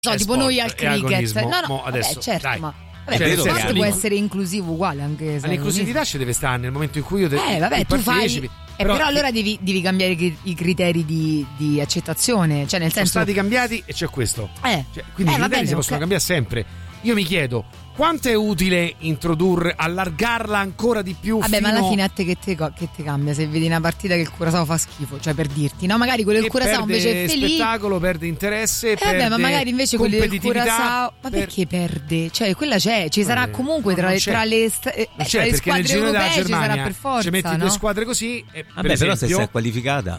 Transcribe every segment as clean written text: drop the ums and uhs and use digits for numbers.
tipo noi al cricket. No, adesso, vabbè, certo, dai. ma lo sport può essere inclusivo uguale anche se l'inclusività ci deve stare nel momento in cui io tu partecipi. Però allora devi cambiare i criteri di accettazione, cioè nel senso sono stati cambiati e c'è questo. Quindi i criteri si possono cambiare sempre. Io mi chiedo quanto è utile introdurre, allargarla ancora di più. Vabbè, ma alla fine a te che te cambia se vedi una partita che il Curaçao fa schifo, cioè per dirti, no? Magari quello del Curaçao invece è felice. Spettacolo, perde interesse, vabbè, ma magari invece quello del Curaçao, ma perché perde? Cioè quella ci sarà comunque tra le squadre europee ci sarà per forza. Ci metti due squadre così e vabbè, però se si è qualificata.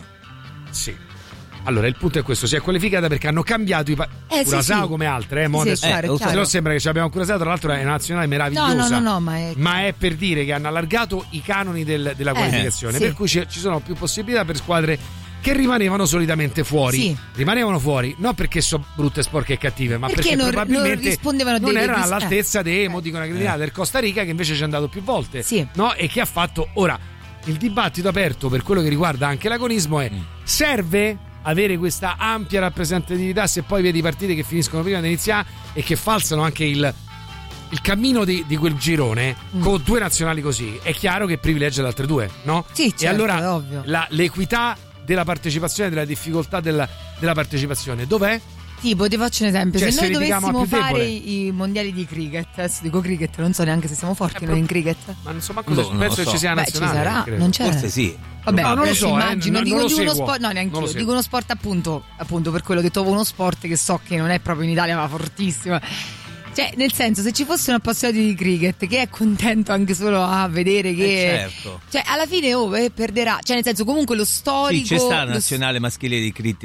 Sì. Allora il punto è questo, si è qualificata perché hanno cambiato Curaçao come altre, se no sembra che ci abbiamo Curaçao, tra l'altro è una nazionale meravigliosa. No, ma è per dire che hanno allargato i canoni della qualificazione, per cui ci sono più possibilità per squadre che rimanevano solitamente fuori. Rimanevano fuori non perché sono brutte, sporche e cattive, ma perché probabilmente non erano all'altezza dicono una criminale del Costa Rica, che invece ci è andato più volte, no? E che ha fatto ora il dibattito aperto per quello che riguarda anche l'agonismo è: serve avere questa ampia rappresentatività se poi vedi partite che finiscono prima di iniziare e che falsano anche il cammino di quel girone con due nazionali così? È chiaro che privilegia le altre due, no? Sì, certo, e allora è ovvio. L'equità della partecipazione, della difficoltà della partecipazione dov'è? Tipo, ti faccio un esempio, se noi dovessimo fare i mondiali di cricket, adesso dico cricket, non so neanche se siamo forti noi in cricket. Ma insomma, penso che ci sia nazionale. Ci sarà, non c'è. Forse sì. Vabbè, non lo so, immagino, dico di uno sport, no, neanche io, dico uno sport appunto per quello che trovo uno sport che so che non è proprio in Italia ma fortissimo. Cioè, nel senso, se ci fosse un appassionato di cricket che è contento anche solo a vedere che cioè alla fine perderà, cioè nel senso comunque lo storico c'è sta la nazionale maschile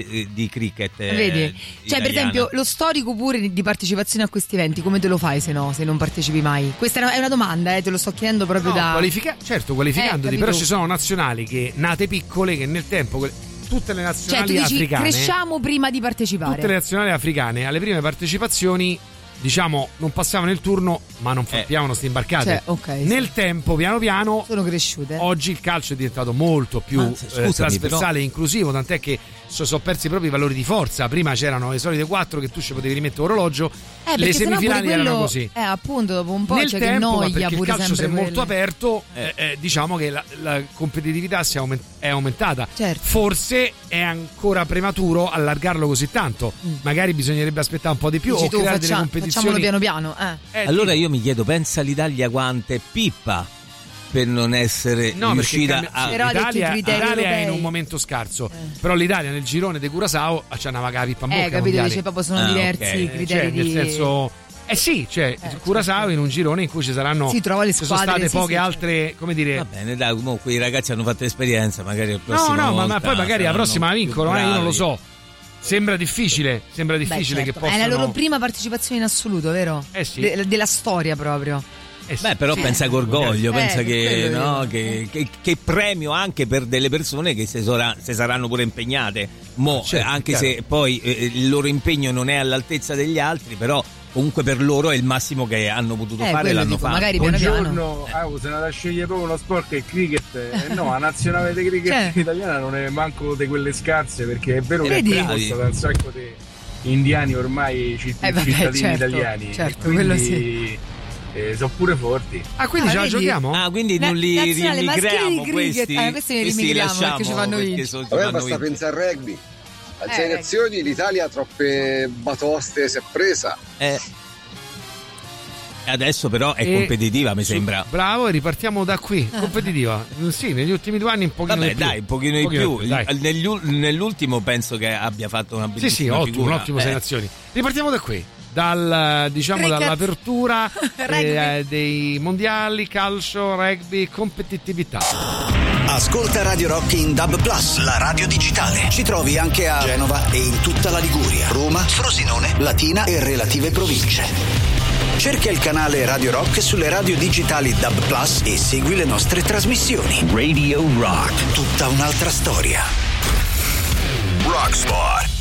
di cricket vedi? Cioè per esempio lo storico pure di partecipazione a questi eventi come te lo fai se non partecipi mai? Questa è una domanda, te lo sto chiedendo proprio qualificandoti, però ci sono nazionali che nate piccole che nel tempo tutte le nazionali africane cresciamo prima di partecipare. Tutte le nazionali africane alle prime partecipazioni non passavano il turno ma non sappiavano sti imbarcate, nel tempo piano piano sono cresciute. Oggi il calcio è diventato molto più trasversale e inclusivo, tant'è che sono persi proprio i valori di forza. Prima c'erano le solite 4 che tu ci potevi rimettere orologio, le semifinali erano così, appunto dopo un po' nel c'è tempo, che noia, perché pure il calcio si è molto aperto, diciamo che la competitività è aumentata. Forse è ancora prematuro allargarlo così tanto, magari bisognerebbe aspettare un po' di più o creare delle competizioni. Facciamolo piano piano. Allora io mi chiedo, pensa l'Italia quante pippa per non essere riuscita l'Italia è in un momento scarso, però l'Italia nel girone di Curaçao c'è una vaga pippa in bocca, capito, dice proprio sono diversi i criteri nel senso Curaçao in un girone in cui ci saranno le squadre, sono state poche altre, come dire. Va bene, dai, comunque i ragazzi hanno fatto esperienza, magari il prossimo ma poi magari la prossima vincono, io non lo so. Sembra difficile che possano. È la loro prima partecipazione in assoluto, vero? Della storia proprio. Però pensa con orgoglio, pensa che premio anche per delle persone che se saranno pure impegnate. Anche se poi il loro impegno non è all'altezza degli altri, però comunque per loro è il massimo che hanno potuto fare, l'hanno fatto. Magari buongiorno, se andate a scegliere proprio uno sport che è il cricket, no, la nazionale di cricket italiana non è manco di quelle scarse, perché è vero che è composta da un sacco di indiani ormai cittadini italiani, quindi sono pure forti. Quindi ce la giochiamo? Quindi non li riemigriamo questi li lasciamo perché ci fanno vincere. Vabbè, basta pensare al rugby. Al 6 nazioni l'Italia ha troppe batoste si è presa. Adesso però è competitiva, mi sembra. Bravo, ripartiamo da qui. Competitiva. Sì, negli ultimi 2 anni un pochino di più. Dai, un pochino di più. Nell'ultimo penso che abbia fatto una bellissima figura. Un ottimo 6 nazioni. Ripartiamo da qui. Dall'apertura dei mondiali, calcio, rugby, competitività. Ascolta Radio Rock in DAB+, la radio digitale. Ci trovi anche a Genova e in tutta la Liguria, Roma, Frosinone, Latina e relative province. Cerca il canale Radio Rock sulle radio digitali DAB+ e segui le nostre trasmissioni. Radio Rock, tutta un'altra storia. Rockspot.